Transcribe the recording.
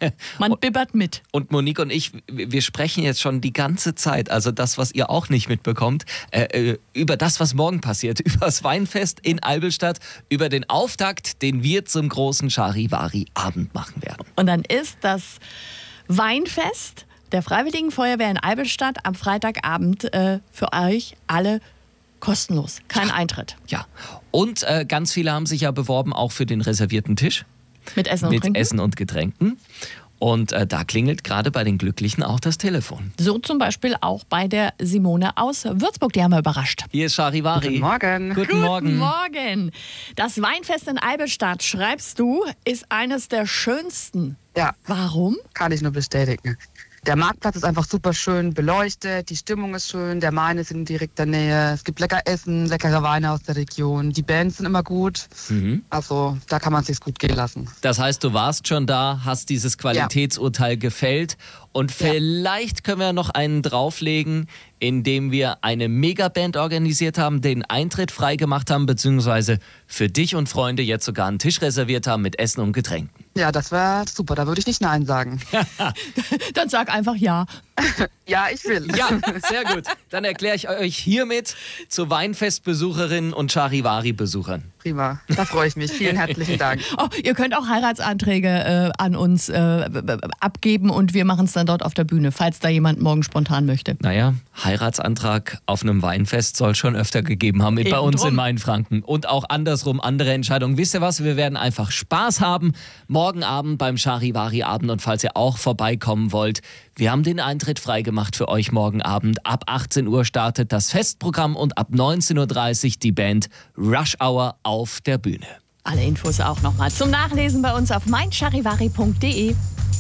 Man bibbert mit. Und Monique und ich, wir sprechen jetzt schon die ganze Zeit, also das, was ihr auch nicht mitbekommt, über das, was morgen passiert, über das Weinfest in Albelstadt, über den Auftakt, den wir zum großen Charivari-Abend machen werden. Und dann ist das Weinfest der Freiwilligen Feuerwehr in Albelstadt am Freitagabend für euch alle kostenlos. Kein Eintritt. Ja, und ganz viele haben sich ja beworben, auch für den reservierten Tisch. Mit Essen und Trinken? Mit Essen und Getränken. Und da klingelt gerade bei den Glücklichen auch das Telefon. So zum Beispiel auch bei der Simone aus Würzburg, die haben wir überrascht. Hier ist Charivari. Guten Morgen. Guten Morgen. Guten Morgen. Das Weinfest in Albelstadt, schreibst du, ist eines der schönsten. Ja, Warum? kann ich nur bestätigen. Der Marktplatz ist einfach super schön beleuchtet, die Stimmung ist schön, der Main ist in direkter Nähe, es gibt lecker Essen, leckere Weine aus der Region, die Bands sind immer gut, also da kann man es sich gut gehen lassen. Das heißt, du warst schon da, hast dieses Qualitätsurteil gefällt und vielleicht können wir noch einen drauflegen, indem wir eine Megaband organisiert haben, den Eintritt frei gemacht haben, beziehungsweise für dich und Freunde jetzt sogar einen Tisch reserviert haben mit Essen und Getränken. Ja, das wäre super, da würde ich nicht Nein sagen. Dann sag einfach ja. Ja, ich will. Ja, sehr gut. Dann erkläre ich euch hiermit zu Weinfestbesucherinnen und Charivari-Besuchern. Prima, da freue ich mich. Vielen herzlichen Dank. Oh, ihr könnt auch Heiratsanträge an uns abgeben und wir machen es dann dort auf der Bühne, falls da jemand morgen spontan möchte. Naja, Heiratsantrag auf einem Weinfest soll schon öfter gegeben haben, bei uns in Mainfranken. Und auch andersrum, andere Entscheidungen. Wisst ihr was, wir werden einfach Spaß haben, morgen Abend beim Charivari-Abend. Und falls ihr auch vorbeikommen wollt, wir haben den Eintritt freigemacht für euch morgen Abend. Ab 18 Uhr startet das Festprogramm und ab 19.30 Uhr die Band Rush Hour auf der Bühne. Alle Infos auch nochmal zum Nachlesen bei uns auf meincharivari.de.